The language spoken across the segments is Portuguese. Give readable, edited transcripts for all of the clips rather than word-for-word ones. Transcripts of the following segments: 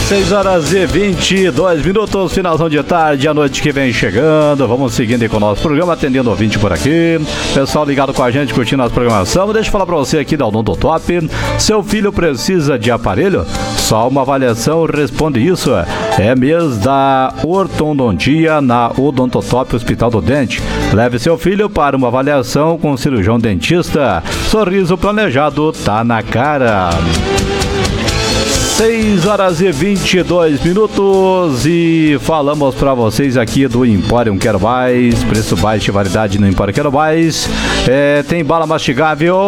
6h22, finalzão de tarde, a noite que vem chegando. Vamos seguindo aí com o nosso programa, atendendo o ouvinte por aqui. Pessoal ligado com a gente, curtindo a programação. Deixa eu falar pra você aqui da Odontotop. Seu filho precisa de aparelho? Só uma avaliação responde isso. É mês da ortodontia na Odontotop Hospital do Dente. Leve seu filho para uma avaliação com o cirurgião dentista. Sorriso planejado tá na cara. 6h22 e falamos para vocês aqui do Empório Quero Mais, preço baixo e variedade no Empório Quero Mais. Tem bala mastigável,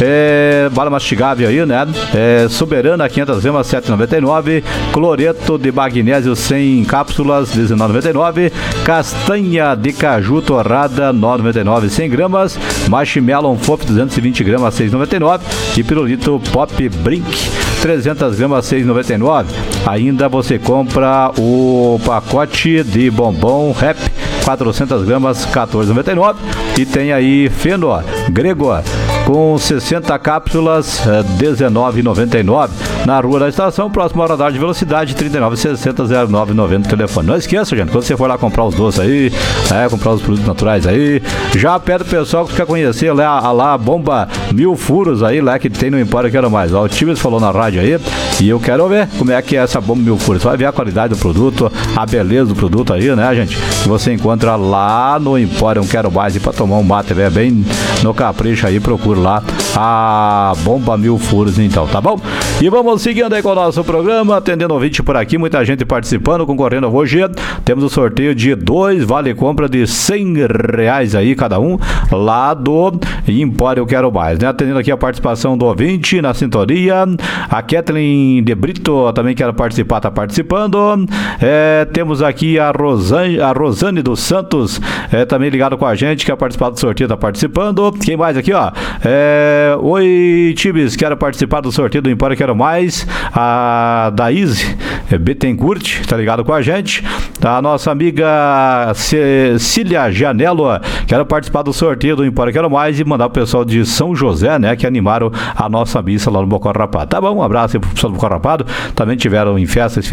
aí, né? Soberana 500 gramas, 7,99. Cloreto de magnésio 100 cápsulas, 19,99. Castanha de caju torrada, 9,99, 100 gramas. Marshmallow Fofo 220 gramas, 6,99. E pirulito Pop Brink 300 gramas, 6,99. Ainda você compra o pacote de bombom Rap 400 gramas, 14,99. E tem aí feno grego com 60 cápsulas, 19,99. Na Rua da Estação, próximo ao radar de velocidade, 3960-0990 telefone. Não esqueça, gente, quando você for lá comprar os doces aí, comprar os produtos naturais aí, já pede o pessoal que quer conhecer lá a bomba 1000 furos aí, lá que tem no Empório Quero Mais. Ó, o Times falou na rádio aí, e eu quero ver como é que é essa bomba 1000 furos. Você vai ver a qualidade do produto, a beleza do produto aí, né, gente? Que você encontra lá no Empório Quero Mais. E pra tomar um mate, bem no capricho aí, procura lá a bomba 1000 furos, então, tá bom? E vamos seguindo aí com o nosso programa, atendendo o ouvinte por aqui, muita gente participando, concorrendo hoje. Temos o sorteio de 2 vale compra de R$100 aí cada um, lá do Empório Quero Mais, né? Atendendo aqui a participação do ouvinte na sintonia, a Kathleen de Brito também quer participar, tá participando. Temos aqui a Rosane dos Santos, também ligado com a gente, quer participar do sorteio, tá participando. Quem mais aqui, ó? Oi, Tibes, quero participar do sorteio do Empório Quero Mais. A Daíse Bettencourt tá ligado com a gente. A nossa amiga Cecília Janelo, quero participar do sorteio do Empório Quero Mais e mandar pro pessoal de São José, né, que animaram a nossa missa lá no Bocó Rapado. Tá bom, um abraço aí pro pessoal do Bocó Rapado. Também tiveram em festa esse